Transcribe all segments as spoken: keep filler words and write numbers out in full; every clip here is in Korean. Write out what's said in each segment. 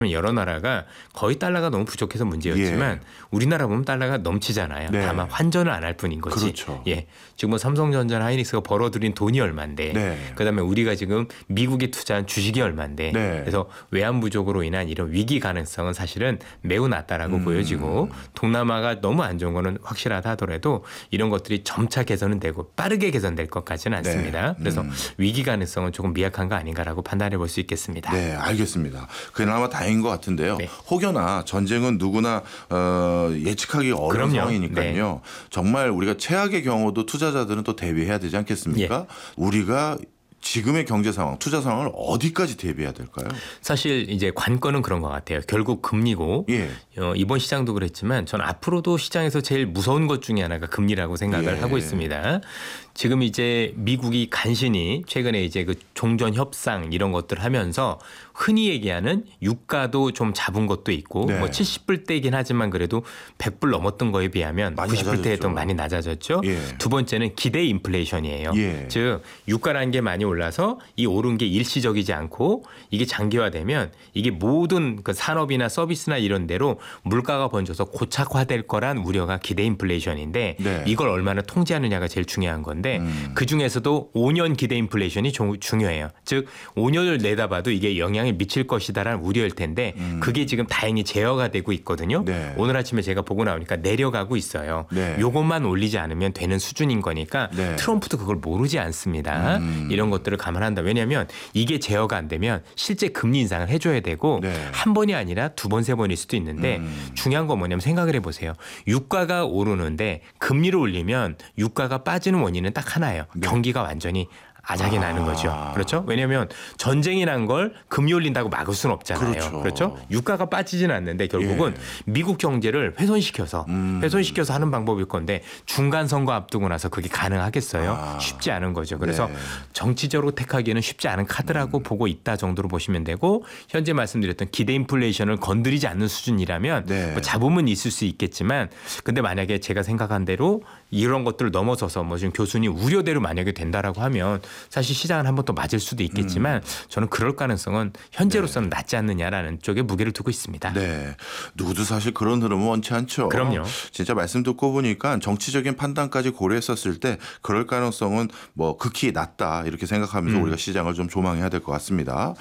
여러 나라가 거의 달러가 너무 부족해서 문제였지만 예. 우리나라 보면 달러가 넘치잖아요. 네. 다만 환전을 안 할 뿐인 거지. 그렇죠. 예, 지금 뭐 삼성전자나 하이닉스가 벌어들인 돈이 얼만데, 네. 그다음에 우리가 지금 미국에 투자한 주식이 얼만데, 네. 그래서 외환 부족으로 인한 이런 위기 가능성은 사실은 매우 낮다라고 음. 보여지고 동남아가 너무 안 좋은 거는 확실하다 하더라도 이런 것들이 점차 개선은 되고 빠르게 개선될 것까지는 않습니다. 네. 그래서 음. 위기 가능성은 조금 미약한 거 아닌가라고 판단해 볼 수 있겠습니다. 네, 알겠습니다. 그나마 다행인 것 같은데요. 네. 혹여나 전쟁은 누구나 어, 예측하기 어려운 그럼요. 상황이니까요. 네. 정말 우리가 최악의 경우도 투자자들은 또 대비해야 되지 않겠습니까? 예. 우리가 지금의 경제 상황, 투자 상황을 어디까지 대비해야 될까요? 사실 이제 관건은 그런 것 같아요. 결국 금리고 예. 어, 이번 시장도 그랬지만 전 앞으로도 시장에서 제일 무서운 것 중에 하나가 금리라고 생각을 예. 하고 있습니다. 지금 이제 미국이 간신히 최근에 이제 그 종전 협상 이런 것들 하면서 흔히 얘기하는 유가도 좀 잡은 것도 있고 네. 뭐 칠십 불대이긴 하지만 그래도 백 불 넘었던 거에 비하면 구십 불대에도 많이 낮아졌죠. 예. 두 번째는 기대 인플레이션이에요. 예. 즉 유가라는 게 많이 올라서 이 오른 게 일시적이지 않고 이게 장기화되면 이게 모든 그 산업이나 서비스나 이런 데로 물가가 번져서 고착화될 거란 우려가 기대 인플레이션인데 네. 이걸 얼마나 통제하느냐가 제일 중요한 건데 음. 그중에서도 오 년 기대 인플레이션이 조, 중요해요. 즉 오 년을 내다봐도 이게 영향이 미칠 것이다라는 우려일 텐데 음. 그게 지금 다행히 제어가 되고 있거든요. 네. 오늘 아침에 제가 보고 나오니까 내려가고 있어요. 네. 요것만 올리지 않으면 되는 수준인 거니까 네. 트럼프도 그걸 모르지 않습니다. 음. 이런 것들을 감안한다. 왜냐하면 이게 제어가 안 되면 실제 금리 인상을 해줘야 되고 네. 한 번이 아니라 두 번, 세 번일 수도 있는데 음. 중요한 건 뭐냐면 생각을 해보세요. 유가가 오르는데 금리를 올리면 유가가 빠지는 원인은 딱 하나예요. 네. 경기가 완전히 아작이 아. 나는 거죠. 그렇죠? 왜냐하면 전쟁이 난 걸 금리 올린다고 막을 수는 없잖아요. 그렇죠. 그렇죠? 유가가 빠지지는 않는데 결국은 예. 미국 경제를 훼손시켜서 음. 훼손시켜서 하는 방법일 건데 중간 선거 앞두고 나서 그게 가능하겠어요? 아. 쉽지 않은 거죠. 그래서 네. 정치적으로 택하기에는 쉽지 않은 카드라고 음. 보고 있다 정도로 보시면 되고 현재 말씀드렸던 기대 인플레이션을 건드리지 않는 수준이라면 네. 뭐 잡음은 있을 수 있겠지만 근데 만약에 제가 생각한 대로 이런 것들을 넘어서서 뭐 지금 교수님 우려대로 만약에 된다라고 하면 사실 시장은 한 번 더 맞을 수도 있겠지만 음. 저는 그럴 가능성은 현재로서는 네. 낮지 않느냐라는 쪽에 무게를 두고 있습니다. 네, 누구도 사실 그런 흐름은 원치 않죠. 그럼요. 진짜 말씀 듣고 보니까 정치적인 판단까지 고려했었을 때 그럴 가능성은 뭐 극히 낮다 이렇게 생각하면서 음. 우리가 시장을 좀 조망해야 될 것 같습니다.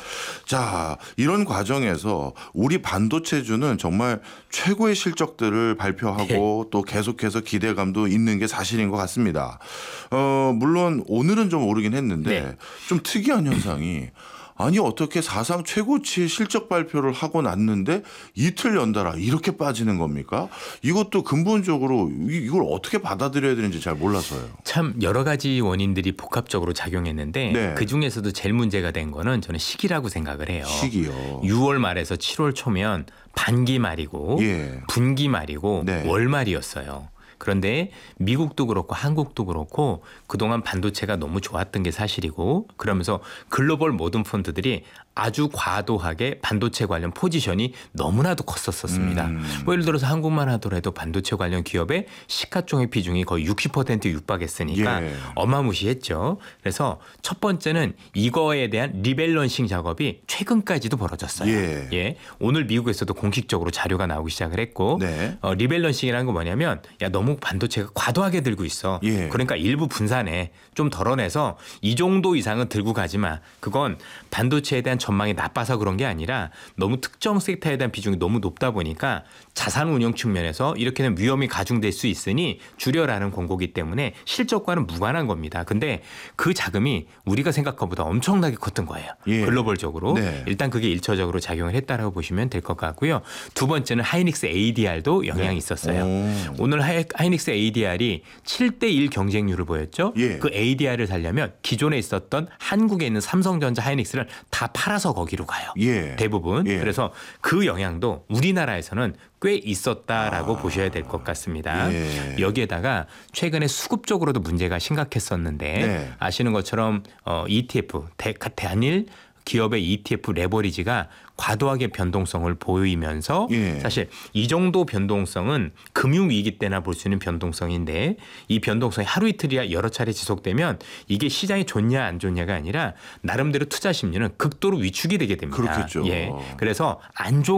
자, 이런 과정에서 우리 반도체주는 정말 최고의 실적들을 발표하고 네. 또 계속해서 기대감도 있는 게 사실인 것 같습니다. 어, 물론 오늘은 좀 오르긴 했는데 네. 좀 특이한 현상이 아니 어떻게 사상 최고치의 실적 발표를 하고 났는데 이틀 연달아 이렇게 빠지는 겁니까? 이것도 근본적으로 이걸 어떻게 받아들여야 되는지 잘 몰라서요. 참 여러 가지 원인들이 복합적으로 작용했는데 네. 그중에서도 제일 문제가 된 거는 저는 시기라고 생각을 해요. 시기요. 유월 말에서 칠월 초면 반기 말이고 예. 분기 말이고 네. 월 말이었어요. 그런데 미국도 그렇고 한국도 그렇고 그동안 반도체가 너무 좋았던 게 사실이고 그러면서 글로벌 모든 펀드들이 아주 과도하게 반도체 관련 포지션이 너무나도 컸었습니다. 음. 뭐 예를 들어서 한국만 하더라도 반도체 관련 기업의 시가총액 비중이 거의 육십 퍼센트 육박했으니까 예. 어마무시했죠. 그래서 첫 번째는 이거에 대한 리밸런싱 작업이 최근까지도 벌어졌어요. 예. 예. 오늘 미국에서도 공식적으로 자료가 나오기 시작을 했고 네. 어, 리밸런싱이라는 건 뭐냐면 야 너무 반도체가 과도하게 들고 있어. 예. 그러니까 일부 분산해 좀 덜어내서 이 정도 이상은 들고 가지 마. 그건 반도체에 대한 전망이 나빠서 그런 게 아니라 너무 특정 섹터에 대한 비중이 너무 높다 보니까 자산 운용 측면에서 이렇게는 위험이 가중될 수 있으니 줄여라는 권고기 때문에 실적과는 무관한 겁니다. 근데 그 자금이 우리가 생각한 것보다 엄청나게 컸던 거예요. 예. 글로벌적으로. 네. 일단 그게 일차적으로 작용을 했다라고 보시면 될 것 같고요. 두 번째는 하이닉스 에이디알도 영향이 네. 있었어요. 오. 오늘 하이, 하이닉스 에이디알이 칠 대 일 경쟁률을 보였죠. 예. 그 에이디알을 살려면 기존에 있었던 한국에 있는 삼성전자 하이닉스를 다 팔아서 거기로 가요. 예. 대부분. 예. 그래서 그 영향도 우리나라에서는 꽤 있었다라고 아. 보셔야 될 것 같습니다. 예. 여기에다가 최근에 수급적으로도 문제가 심각했었는데 네. 아시는 것처럼 어, 이티에프 대, 대한일 기업의 이티에프 레버리지가 과도하게 변동성을 보이면서 예. 사실 이 정도 변동성은 금융위기 때나 볼 수 있는 변동성인데 이 변동성이 하루 이틀이야 여러 차례 지속되면 이게 시장이 좋냐 안 좋냐가 아니라 나름대로 투자 심리는 극도로 위축이 되게 됩니다. 그렇겠죠. 예. 그래서 안 좋은